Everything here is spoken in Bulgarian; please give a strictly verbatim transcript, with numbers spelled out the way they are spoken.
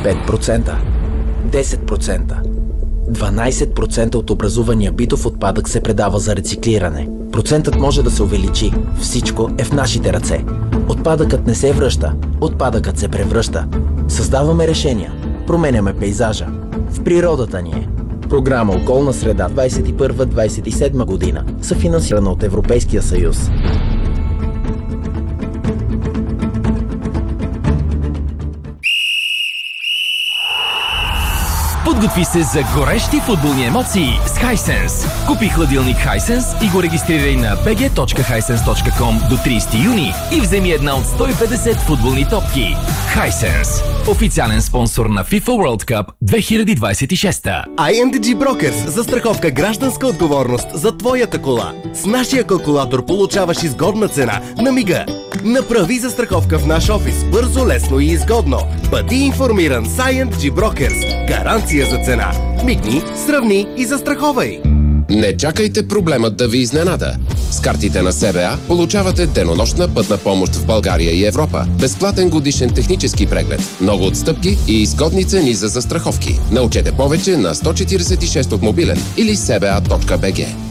пет процента, десет процента. дванайсет процента от образувания битов отпадък се предава за рециклиране. Процентът може да се увеличи. Всичко е в нашите ръце. Отпадъкът не се връща. Отпадъкът се превръща. Създаваме решения. Променяме пейзажа. В природата ни е. Програма Околна среда двайсет и първа - двайсет и седма година. Съфинансирана от Европейския съюз. Подготви се за горещи футболни емоции с Hisense. Купи хладилник Hisense и го регистрирай на би джи точка хайсенс точка ком до трийсети юни и вземи една от сто и петдесет футболни топки. Hisense. Официален спонсор на FIFA World Cup две хиляди двайсет и шеста. ай ен ди джи Brokers. Застраховка гражданска отговорност за твоята кола. С нашия калкулатор получаваш изгодна цена на мига. Направи застраховка в наш офис. Бързо, лесно и изгодно. Бъди информиран с ай ен ди джи Brokers. Гаранция за цена. Мигни, сравни и застраховай. Не чакайте проблемът да ви изненада. С картите на ес би а получавате денонощна пътна помощ в България и Европа, безплатен годишен технически преглед, много отстъпки и изгодни цени за застраховки. Научете повече на сто четирийсет и шест от мобилен или ес би а точка би джи.